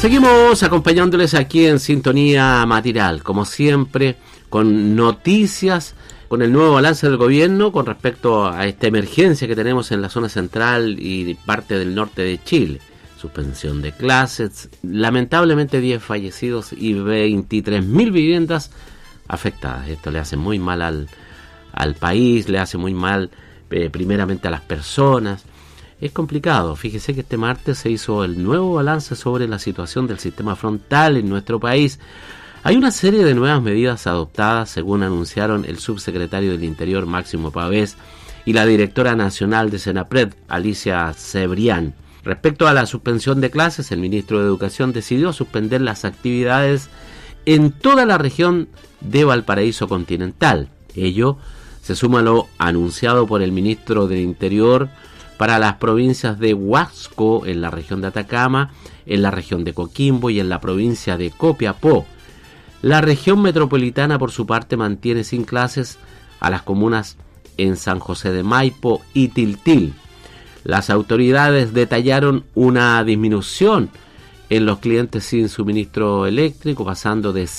Seguimos acompañándoles aquí en Sintonía Matinal, como siempre, con noticias, con el nuevo balance del gobierno con respecto a esta emergencia que tenemos en la zona central y parte del norte de Chile. Suspensión de clases, lamentablemente 10 fallecidos y 23.000 viviendas afectadas. Esto le hace muy mal al país, le hace muy mal primeramente a las personas. Es complicado. Fíjese que este martes se hizo el nuevo balance sobre la situación del sistema frontal en nuestro país. Hay una serie de nuevas medidas adoptadas, según anunciaron el subsecretario del Interior, Máximo Pavés, y la directora nacional de Senapred, Alicia Cebrián. Respecto a la suspensión de clases, el ministro de Educación decidió suspender las actividades en toda la región de Valparaíso continental. Ello se suma a lo anunciado por el ministro del Interior para las provincias de Huasco, en la región de Atacama, en la región de Coquimbo y en la provincia de Copiapó. La región metropolitana, por su parte, mantiene sin clases a las comunas en San José de Maipo y Tiltil. Las autoridades detallaron una disminución en los clientes sin suministro eléctrico, pasando de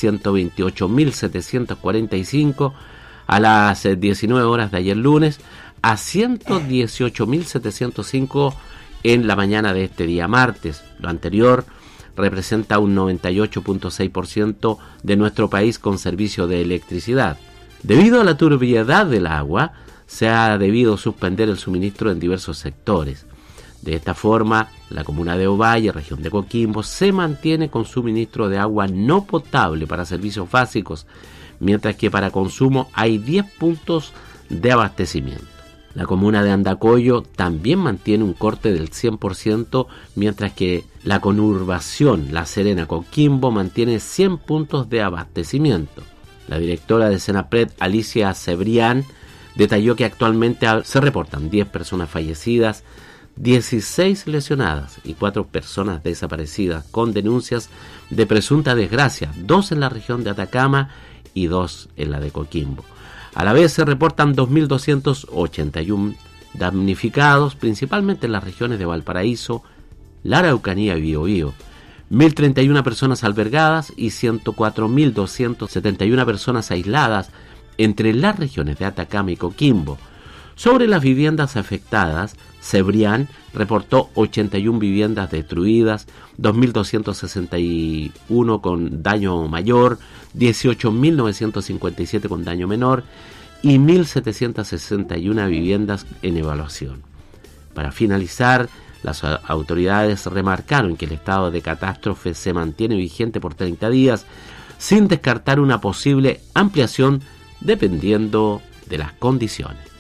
128.745 a las 19 horas de ayer lunes a 118.705 en la mañana de este día martes. Lo anterior representa un 98.6% de nuestro país con servicio de electricidad. Debido a la turbiedad del agua, se ha debido suspender el suministro en diversos sectores. De esta forma, la comuna de Ovalle, región de Coquimbo, se mantiene con suministro de agua no potable para servicios básicos, mientras que para consumo hay 10 puntos de abastecimiento. La comuna de Andacollo también mantiene un corte del 100%, mientras que la conurbación La Serena Coquimbo mantiene 100 puntos de abastecimiento. La directora de Senapred, Alicia Cebrián, detalló que actualmente se reportan 10 personas fallecidas, 16 lesionadas y 4 personas desaparecidas con denuncias de presunta desgracia, 2 en la región de Atacama y 2 en la de Coquimbo. A la vez se reportan 2.281 damnificados, principalmente en las regiones de Valparaíso, la Araucanía y Biobío, 1.031 personas albergadas y 104.271 personas aisladas entre las regiones de Atacama y Coquimbo. Sobre las viviendas afectadas, Cebrián reportó 81 viviendas destruidas, 2.261 con daño mayor, 18.957 con daño menor y 1.761 viviendas en evaluación. Para finalizar, las autoridades remarcaron que el estado de catástrofe se mantiene vigente por 30 días, sin descartar una posible ampliación dependiendo de las condiciones.